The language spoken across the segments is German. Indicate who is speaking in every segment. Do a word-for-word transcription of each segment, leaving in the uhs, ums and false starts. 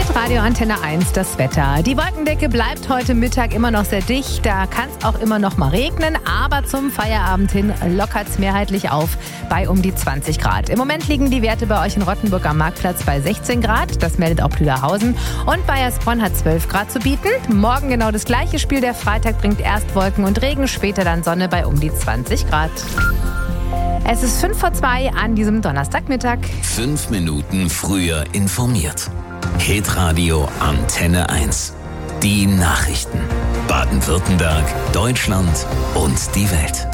Speaker 1: Hitradio Antenne eins, das Wetter. Die Wolkendecke bleibt heute Mittag immer noch sehr dicht. Da kann es auch immer noch mal regnen. Aber zum Feierabend hin lockert es mehrheitlich auf bei um die zwanzig Grad. Im Moment liegen die Werte bei euch in Rottenburg am Marktplatz bei sechzehn Grad. Das meldet auch Plüderhausen. Und Bayersbronn hat zwölf Grad zu bieten. Morgen genau das gleiche Spiel. Der Freitag bringt erst Wolken und Regen, später dann Sonne bei um die zwanzig Grad. Es ist fünf vor zwei an diesem Donnerstagmittag.
Speaker 2: Fünf Minuten früher informiert. Hitradio Antenne eins. Die Nachrichten. Baden-Württemberg, Deutschland und die Welt.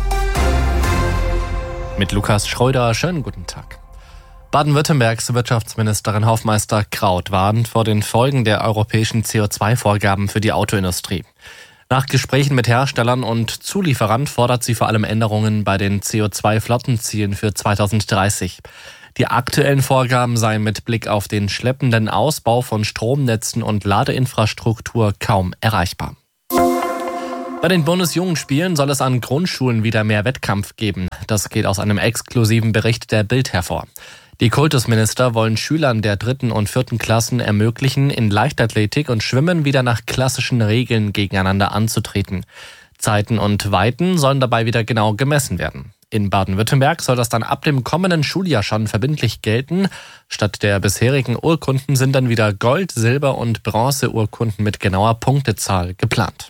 Speaker 3: Mit Lukas Schröder, schönen guten Tag. Baden-Württembergs Wirtschaftsministerin Hofmeister Kraut warnt vor den Folgen der europäischen C O zwei Vorgaben für die Autoindustrie. Nach Gesprächen mit Herstellern und Zulieferern fordert sie vor allem Änderungen bei den C O zwei Flottenzielen für zweitausenddreißig. Die aktuellen Vorgaben seien mit Blick auf den schleppenden Ausbau von Stromnetzen und Ladeinfrastruktur kaum erreichbar. Bei den Bundesjugendspielen soll es an Grundschulen wieder mehr Wettkampf geben. Das geht aus einem exklusiven Bericht der Bild hervor. Die Kultusminister wollen Schülern der dritten und vierten Klassen ermöglichen, in Leichtathletik und Schwimmen wieder nach klassischen Regeln gegeneinander anzutreten. Zeiten und Weiten sollen dabei wieder genau gemessen werden. In Baden-Württemberg soll das dann ab dem kommenden Schuljahr schon verbindlich gelten. Statt der bisherigen Urkunden sind dann wieder Gold-, Silber- und Bronzeurkunden mit genauer Punktezahl geplant.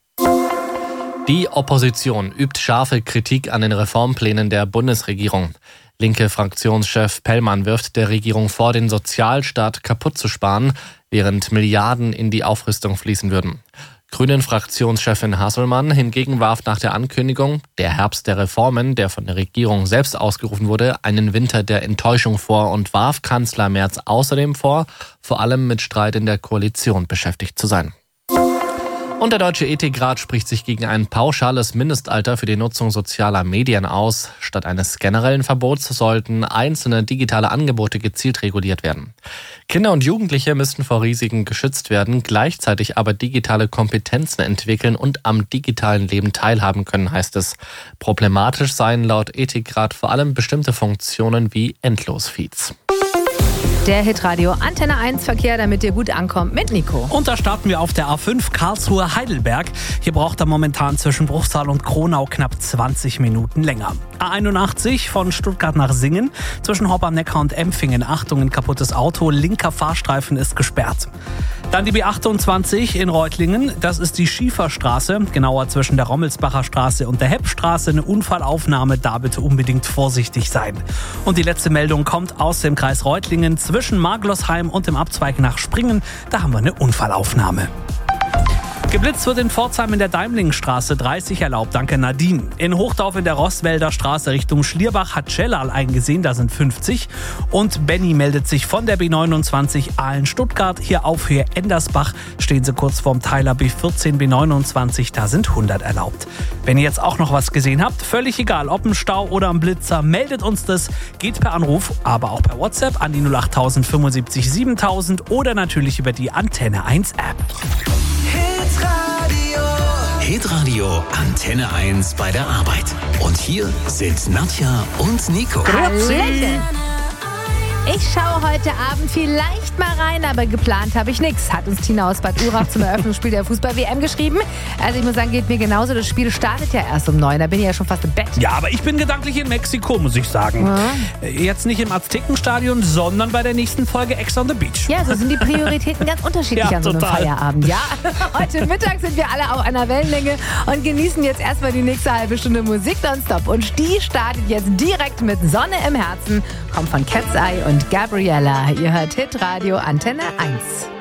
Speaker 3: Die Opposition übt scharfe Kritik an den Reformplänen der Bundesregierung. Linke Fraktionschef Pellmann wirft der Regierung vor, den Sozialstaat kaputt zu sparen, während Milliarden in die Aufrüstung fließen würden. Grünen-Fraktionschefin Hasselmann hingegen warf nach der Ankündigung, der Herbst der Reformen, der von der Regierung selbst ausgerufen wurde, einen Winter der Enttäuschung vor und warf Kanzler Merz außerdem vor, vor allem mit Streit in der Koalition beschäftigt zu sein. Und der Deutsche Ethikrat spricht sich gegen ein pauschales Mindestalter für die Nutzung sozialer Medien aus. Statt eines generellen Verbots sollten einzelne digitale Angebote gezielt reguliert werden. Kinder und Jugendliche müssten vor Risiken geschützt werden, gleichzeitig aber digitale Kompetenzen entwickeln und am digitalen Leben teilhaben können, heißt es. Problematisch seien laut Ethikrat vor allem bestimmte Funktionen wie Endlosfeeds.
Speaker 1: Der Hitradio Antenne eins Verkehr, damit ihr gut ankommt, mit Nico.
Speaker 4: Und da starten wir auf der A fünf Karlsruhe-Heidelberg. Hier braucht er momentan zwischen Bruchsal und Kronau knapp zwanzig Minuten länger. A einundachtzig von Stuttgart nach Singen. Zwischen Hopp am Neckar und Empfingen. Achtung, ein kaputtes Auto. Linker Fahrstreifen ist gesperrt. Dann die B achtundzwanzig in Reutlingen. Das ist die Schieferstraße. Genauer zwischen der Rommelsbacher Straße und der Heppstraße. Eine Unfallaufnahme. Da bitte unbedingt vorsichtig sein. Und die letzte Meldung kommt aus dem Kreis Reutlingen. Zwischen Marglosheim und dem Abzweig nach Springen. Da haben wir eine Unfallaufnahme. Geblitzt wird in Pforzheim in der Daimlingstraße dreißig erlaubt, danke Nadine. In Hochdorf in der Rostwälder Straße Richtung Schlierbach hat Cellal eingesehen, da sind fünfzig. Und Benny meldet sich von der B neunundzwanzig Aalen-Stuttgart. Hier auf Höhe Endersbach stehen sie kurz vorm Teiler B vierzehn B neunundzwanzig, da sind hundert erlaubt. Wenn ihr jetzt auch noch was gesehen habt, völlig egal, ob ein Stau oder ein Blitzer, meldet uns das. Geht per Anruf, aber auch per WhatsApp an die null acht null null fünfundsiebzig siebentausend oder natürlich über die Antenne eins App.
Speaker 2: Hitradio Antenne eins bei der Arbeit. Und hier sind Nadja und Nico.
Speaker 1: Hallöchen. Ich schaue heute Abend vielleicht mal rein, aber geplant habe ich nichts. Hat uns Tina aus Bad Urach zum Eröffnungsspiel der Fußball-W M geschrieben. Also ich muss sagen, geht mir genauso. Das Spiel startet ja erst um neun. Da bin ich ja schon fast im Bett.
Speaker 4: Ja, aber ich bin gedanklich in Mexiko, muss ich sagen. Ja. Jetzt nicht im Aztekenstadion, sondern bei der nächsten Folge Ex on the Beach.
Speaker 1: Ja, so sind die Prioritäten ganz unterschiedlich
Speaker 4: ja,
Speaker 1: an so einem
Speaker 4: total.
Speaker 1: Feierabend. Ja, heute Mittag sind wir alle auf einer Wellenlänge und genießen jetzt erstmal die nächste halbe Stunde Musik nonstop. Und die startet jetzt direkt mit Sonne im Herzen. Kommt von Cat's Eye und Gabriella. Ihr hört Hitradio Antenne eins.